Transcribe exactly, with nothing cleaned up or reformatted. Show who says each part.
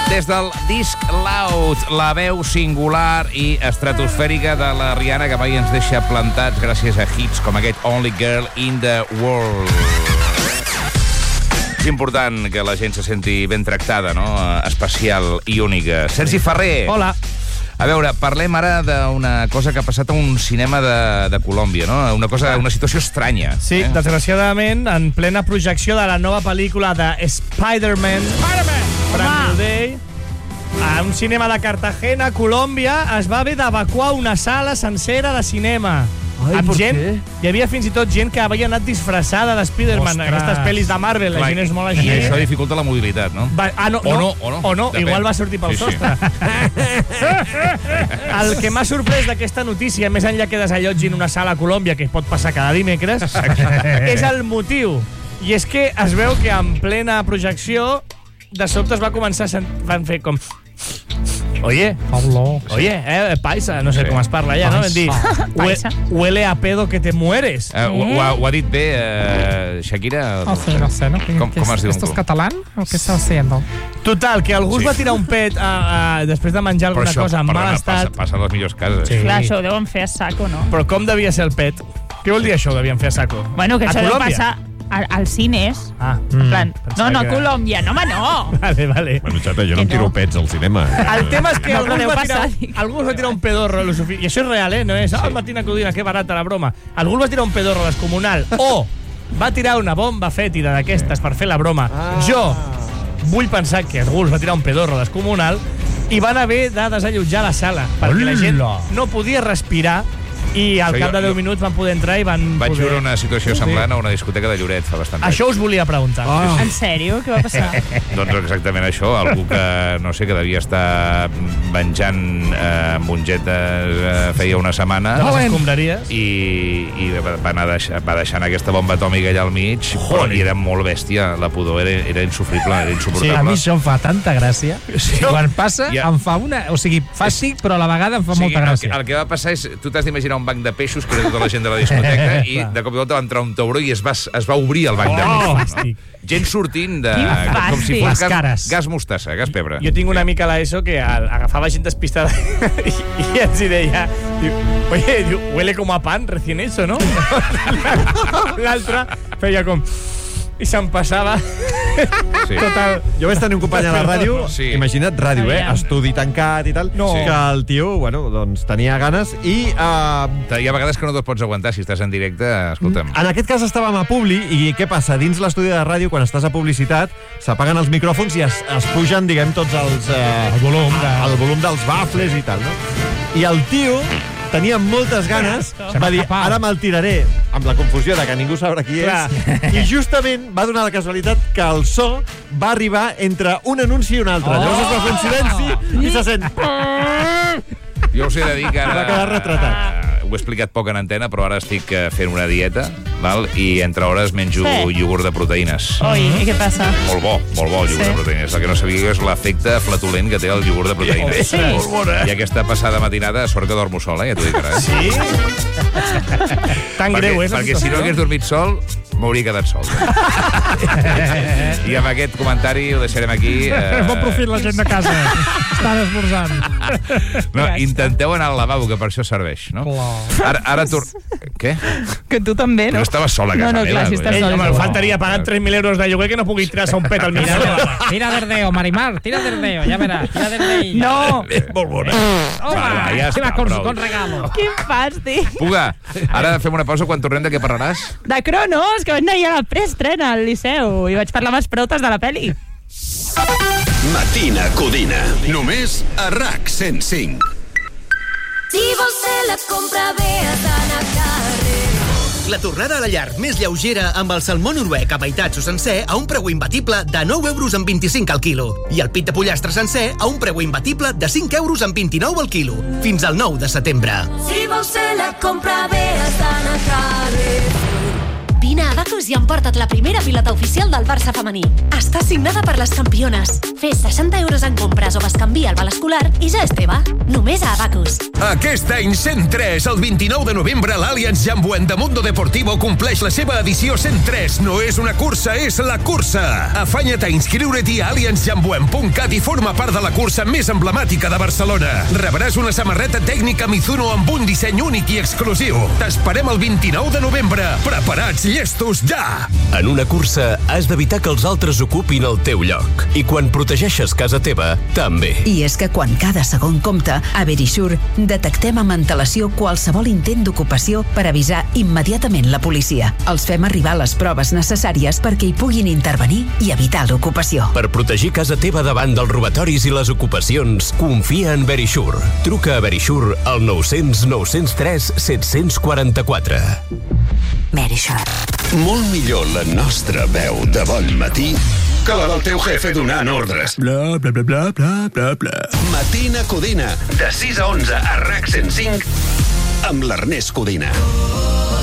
Speaker 1: Des del disc Loud, la veu singular i estratosfèrica de la Rihanna, que mai ens deixa plantats gràcies a hits com aquest Only Girl in the World. És important que la gent se senti ben tractada, no? Especial i única. Sergi Ferrer.
Speaker 2: Hola.
Speaker 1: A veure, parlem ara d'una cosa que ha passat a un cinema de, de Colòmbia, no? Una cosa, una situació estranya.
Speaker 2: Sí, eh? desgraciadament, en plena projecció de la nova pel·lícula de Spider-Man, Spider-Man! Brand New Day, a un cinema de Cartagena, Colòmbia, es va haver d'evacuar una sala sencera de cinema.
Speaker 3: Ai,
Speaker 2: amb
Speaker 3: per
Speaker 2: gent,
Speaker 3: què?
Speaker 2: hi havia fins i tot gent que havia anat disfressada de Spider-Man, aquestes pel·lis de Marvel, la
Speaker 1: Clar,
Speaker 2: gent és molt així.
Speaker 1: I això dificulta la mobilitat, no?
Speaker 2: Va, ah, no,
Speaker 1: o no, o no.
Speaker 2: O no,
Speaker 1: Depèn.
Speaker 2: igual va sortir pel
Speaker 1: Sí,
Speaker 2: sostre. El que m'ha sorprès d'aquesta notícia, més enllà que desallotgin una sala a Colòmbia, que pot passar cada dimecres, és el motiu. I és que es veu que en plena projecció, de sobte es va començar a sent... van fer com... Oye,
Speaker 3: Pablo.
Speaker 2: oye, eh, paisa, no sé
Speaker 1: Sí.
Speaker 2: com es parla allà, no? Vam dir,
Speaker 4: Paisa.
Speaker 2: huele a pedo que te mueres.
Speaker 1: Uh, ho, ho, ha, ho ha dit bé, uh, Shakira?
Speaker 3: No sé, no sé, ¿no?
Speaker 1: Com-
Speaker 3: ¿Qué
Speaker 1: com
Speaker 3: es-
Speaker 1: es diu?
Speaker 3: ¿Esto es catalán o qué está haciendo?
Speaker 2: Total, que algú
Speaker 1: Sí.
Speaker 2: sí. va tirar un pet a, a, després de menjar
Speaker 1: Però
Speaker 2: alguna
Speaker 1: això,
Speaker 2: cosa en
Speaker 1: perdona,
Speaker 2: mal
Speaker 1: passa,
Speaker 2: estat.
Speaker 1: passa a les millors cases.
Speaker 2: Sí.
Speaker 4: Clar, això ho deuen fer a saco, no?
Speaker 2: Però com devia ser el pet? Què vol dir això, ho devien fer a saco?
Speaker 4: Bueno, que
Speaker 2: a
Speaker 4: això deu
Speaker 2: Colòmbia?
Speaker 4: passar a- als cines.
Speaker 2: Ah,
Speaker 4: En plan,
Speaker 2: pensava
Speaker 4: no, no, a
Speaker 2: que-
Speaker 4: Colòmbia, no, home, no.
Speaker 2: vale, vale.
Speaker 5: Bueno, xata, jo no
Speaker 4: Que
Speaker 5: em tiro
Speaker 4: no.
Speaker 5: pets al cinema.
Speaker 2: El tema és que
Speaker 4: No,
Speaker 2: algú,
Speaker 4: però
Speaker 2: es
Speaker 4: deu
Speaker 2: va tirar,
Speaker 4: passar, dic.
Speaker 2: algú es va tirar un pedorro, lo sufi- i això és real, eh? No és, ah, Martina Codina, que barata la broma. Algú es va tirar un pedorro descomunal o va tirar una bomba fètida d'aquestes per fer la broma. Ah. Jo vull pensar que algú es va tirar un pedorro descomunal i van haver de desallotjar la sala perquè la gent no podia respirar i al
Speaker 1: Això
Speaker 2: cap
Speaker 1: jo-
Speaker 2: de deu
Speaker 1: jo-
Speaker 2: minuts van poder entrar i van
Speaker 1: Vaig
Speaker 2: poder...
Speaker 1: veure una situació semblant a una discoteca de Lloret fa bastant
Speaker 2: Això us volia preguntar.
Speaker 3: Ah.
Speaker 4: En sèrio? Què va passar?
Speaker 1: Doncs exactament això, algú que, no sé, que devia estar menjant eh, mongetes eh, feia una setmana
Speaker 2: De les escombraries.
Speaker 1: i, i va, anar deix, va deixant aquesta bomba atòmica allà al mig, però i era molt bèstia, la pudor era, era insufrible, era
Speaker 3: Sí, a
Speaker 1: insuportable.
Speaker 3: mi això em fa tanta gràcia. Sí. Quan passa,
Speaker 1: Ja.
Speaker 3: em fa una... O sigui, fa xic, però a la vegada em fa
Speaker 1: O sigui,
Speaker 3: molta
Speaker 1: el,
Speaker 3: gràcia.
Speaker 1: que- el que va passar és, tu t'has d'imaginar un banc de peixos que era tota la gent de la discoteca i de cop i volta va entrar un tauró i es va, es va obrir el banc de
Speaker 2: Oh,
Speaker 1: peixos.
Speaker 2: fàstic.
Speaker 1: No? Gent sortint de...
Speaker 4: Quin
Speaker 1: com si
Speaker 4: fàstic.
Speaker 1: fos
Speaker 3: Les
Speaker 1: gas,
Speaker 3: cares.
Speaker 1: gas mostassa, gas pebre.
Speaker 2: Jo tinc una amica a l'ESO que al- agafava gent despistada i, i ens hi deia, diu, oye, diu, huele como a pan recién hecho, ¿no? L'altre feia com... i se'n passava.
Speaker 1: Sí.
Speaker 2: Total.
Speaker 5: Jo vaig tenir un company a la ràdio,
Speaker 1: Sí.
Speaker 5: imagina't ràdio, eh?
Speaker 4: Aviam.
Speaker 5: Estudi tancat i tal,
Speaker 2: No.
Speaker 5: que el tio, bueno, doncs tenia ganes i... Uh,
Speaker 1: Hi ha vegades que no te'ls pots aguantar si estàs en directe, escolta'm.
Speaker 5: en aquest cas estàvem a Publi i què passa? Dins l'estudi de ràdio, quan estàs a publicitat, s'apaguen els micròfons i es, es pugen, diguem, tots els... Eh, el volum. De... El volum dels bafles i tal, no? I el tio tenia moltes ganes, va dir, ara me'l tiraré, amb la confusió de que ningú sabrà qui
Speaker 2: Clar.
Speaker 5: és, i justament va donar la casualitat que el so va arribar entre un anunci i un altre. Oh! Llavors es va fer un silenci i se sent...
Speaker 1: Jo us he de dir que ara...
Speaker 5: Va quedar retratat.
Speaker 1: eh, ho he explicat poc en antena, però ara estic eh, fent una dieta, val? I entre hores menjo
Speaker 4: Sí.
Speaker 1: iogurt de proteïnes.
Speaker 4: Oi, i què passa?
Speaker 1: Molt bo, molt bo el iogurt
Speaker 4: Sí.
Speaker 1: de proteïnes. El que no sabia és l'efecte flatulent que té el iogurt de proteïnes.
Speaker 4: Sí.
Speaker 1: Molt bona. I aquesta passada matinada, sort que dormo sol, eh? Ja t'ho dic ara. Eh?
Speaker 2: Sí? Tan
Speaker 1: perquè,
Speaker 2: greu és la
Speaker 1: perquè si no
Speaker 2: situació.
Speaker 1: hagués dormit sol, m'hauria quedat sol. I amb aquest comentari ho deixarem aquí. Eh...
Speaker 3: Bon profit la gent de casa. Estan esmorzant.
Speaker 1: No, intenteu anar al lavabo, que per això serveix, no? Ara, ara tor... Què?
Speaker 4: Que tu també,
Speaker 1: No estaves sol a casa
Speaker 4: No, no,
Speaker 1: meva,
Speaker 4: clar, si
Speaker 1: coi.
Speaker 4: estàs
Speaker 2: Ei,
Speaker 4: sol.
Speaker 2: home, faltaria pagar tres mil euros de lloguer que no pugui tirar-se un pet al mig.
Speaker 3: Tira verdeo, Marimar, tira verdeo, ja veràs. Tira verdeo.
Speaker 4: No!
Speaker 1: Eh, molt bona.
Speaker 3: Home,
Speaker 1: Va, ja
Speaker 3: sí,
Speaker 1: està,
Speaker 3: va, con,
Speaker 1: prou.
Speaker 3: con regalo.
Speaker 4: Quin fàstic!
Speaker 1: Puga, ara fem una pausa. Quan tornem, de què parlaràs?
Speaker 4: De Cronos, que vaig anar ahir al preestrena al Liceu i vaig parlar amb els protes de la peli.
Speaker 6: Matina Codina. Només a RAC cent cinc.
Speaker 7: Si vols fer la compra, ve a Sant Carrer.
Speaker 8: La tornada a la llar més lleugera amb el salmó noruec a meitat o sencer a un preu imbatible de nou euros amb vint-i-cinc al quilo. I el pit de pollastre sencer a un preu imbatible de cinc euros amb vint-i-nou al quilo. Fins al nou de setembre.
Speaker 7: Si vols fer la compra, ve a Sant Carrer.
Speaker 9: Vine a Abacus i emporta't la primera pilota oficial del Barça femení. Està signada per les campiones. Fes seixanta euros en compres o bescanvia el val escolar i ja és teva. Només a Abacus.
Speaker 6: Aquest any cent tres, el vint-i-nou de novembre, l'Allianz Jambuent de Mundo Deportivo compleix la seva edició cent tres. No és una cursa, és la cursa. Afanya't a inscriure-t'hi a allianz jambuent punt cat i forma part de la cursa més emblemàtica de Barcelona. Rebràs una samarreta tècnica Mizuno amb un disseny únic i exclusiu. T'esperem el vint-i-nou de novembre. Preparats, llestos, ja!
Speaker 10: En una cursa has d'evitar que els altres ocupin el teu lloc. I quan protegeixes casa teva, també.
Speaker 11: I és que quan cada segon compta, a Verisure detectem amb antelació qualsevol intent d'ocupació per avisar immediatament la policia. Els fem arribar les proves necessàries perquè hi puguin intervenir i evitar l'ocupació.
Speaker 10: Per protegir casa teva davant dels robatoris i les ocupacions, confia en Verisure. Truca a Verisure al nou cents nou cents tres set cents quaranta-quatre.
Speaker 11: Verisure.
Speaker 6: Molt millor la nostra veu de bon matí que la del teu jefe donant ordres. Bla, bla, bla, bla, bla, bla, bla. Matina Codina, de sis a onze a RAC cent cinc, amb l'Ernest Codina.